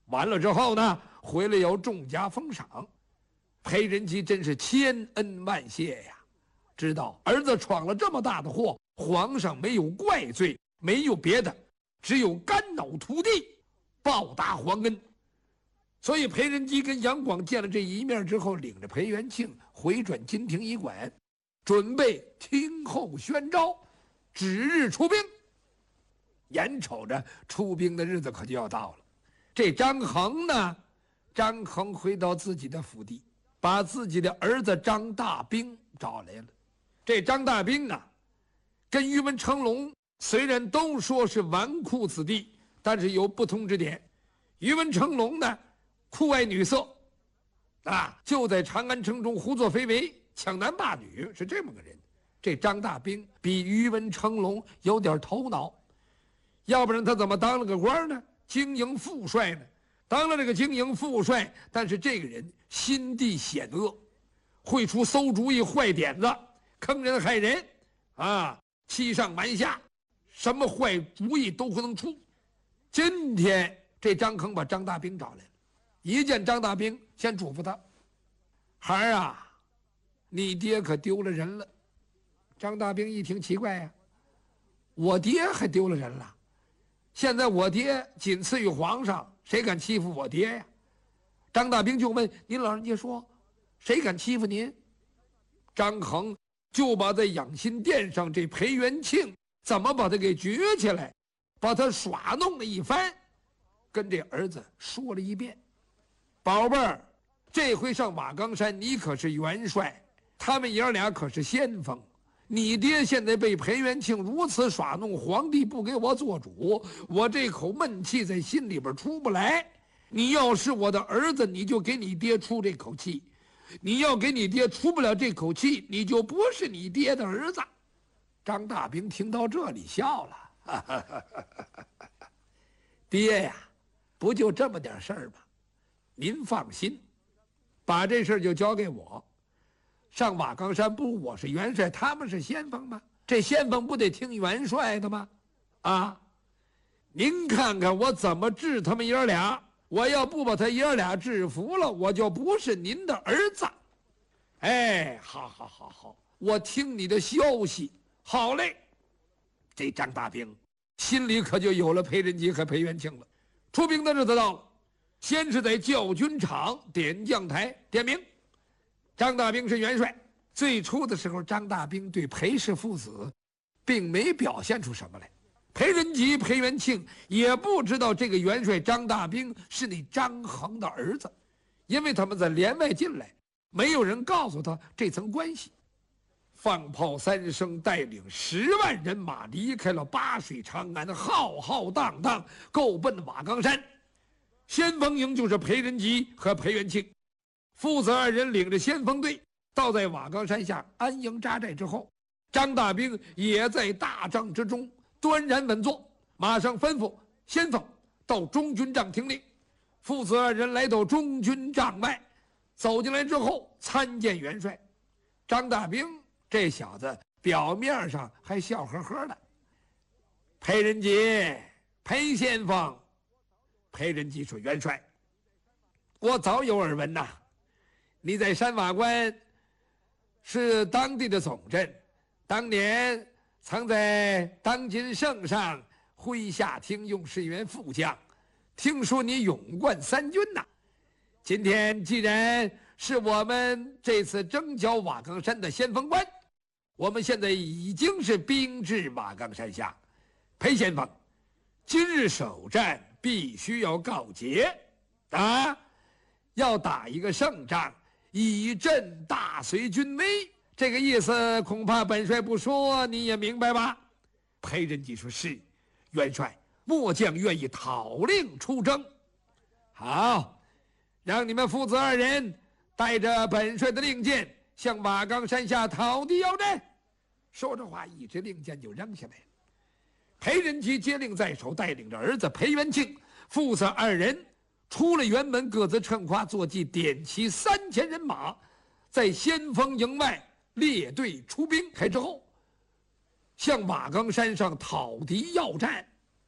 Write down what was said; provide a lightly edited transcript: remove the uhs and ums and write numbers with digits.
完了之后呢，回来要重加封赏。裴仁吉真是千恩万谢呀，知道儿子闯了这么大的祸，皇上没有怪罪，没有别的，只有肝脑涂地，报答皇恩。所以裴仁吉跟杨广见了这一面之后，领着裴元庆回转金庭医馆，准备听候宣召，指日出兵。眼瞅着出兵的日子可就要到了，这张衡呢，张衡回到自己的府邸，把自己的儿子张大兵找来了。这张大兵啊，跟宇文成龙虽然都说是纨绔子弟，但是有不同之点。宇文成龙呢，酷爱女色，就在长安城中胡作非为，抢男霸女，是这么个人。这张大兵比宇文成龙有点头脑，要不然他怎么当了个官呢？经营副帅呢？当了这个经营副帅，但是这个人心地险恶，会出馊主意、坏点子，坑人害人，欺上瞒下，什么坏主意都可能出。今天这张衡把张大兵找来了，一见张大兵，先嘱咐他：“孩儿啊，你爹可丢了人了。”张大兵一听奇怪呀，我爹还丢了人了？现在我爹仅次于皇上，谁敢欺负我爹呀？张大兵就问：“您老人家说，谁敢欺负您？”张衡就把在养心殿上这裴元庆怎么把他给举起来，把他耍弄了一番，跟这儿子说了一遍：“宝贝儿，这回上瓦岗山，你可是元帅，他们爷儿俩可是先锋。你爹现在被裴元庆如此耍弄，皇帝不给我做主，我这口闷气在心里边出不来。你要是我的儿子，你就给你爹出这口气；你要给你爹出不了这口气，你就不是你爹的儿子。”张大兵听到这里笑了：“爹呀，不就这么点事儿吗？您放心，把这事儿就交给我。上瓦岗山不我是元帅，他们是先锋吗？这先锋不得听元帅的吗？您看看我怎么治他们爷儿俩，我要不把他爷儿俩制服了，我就不是您的儿子。”好，我听你的消息。好嘞。这张大兵心里可就有了裴仁吉和裴元庆了。出兵的日子到了，先是在教军场点将台点名，张大兵是元帅。最初的时候，张大兵对裴氏父子并没表现出什么来。裴仁吉、裴元庆也不知道这个元帅张大兵是那张衡的儿子，因为他们在连外进来，没有人告诉他这层关系。放炮3声，带领10万人马离开了八水长安，浩浩荡荡够奔瓦岗山。先锋营就是裴仁吉和裴元庆父子2人领着先锋队到在瓦岗山下安营扎寨之后，张大兵也在大帐之中端然稳坐，马上吩咐先锋到中军帐听令。父子2人来到中军帐外，走进来之后参见元帅。张大兵这小子表面上还笑呵呵的：“裴仁吉，裴先锋。”裴仁吉说：“元帅，我早有耳闻呐，你在山瓦关是当地的总镇，当年曾在当今圣上麾下听用，是一员副将，听说你勇冠3军呐。今天既然是我们这次征剿瓦岗山的先锋官，我们现在已经是兵至瓦岗山下。裴先锋，今日首战必须要告捷，要打一个胜仗，以振大隋军威。这个意思恐怕本帅不说你也明白吧？”裴仁吉说：“是，元帅，末将愿意讨令出征。”好，让你们父子2人带着本帅的令箭向瓦岗山下讨敌要战。说着话，一支令箭就扔下来了。裴仁吉接令在手，带领着儿子裴元庆父子2人出了辕门，各自趁花坐骑，点齐3000人马，在先锋营外列队出兵。开之后，向瓦岗山上讨敌要战。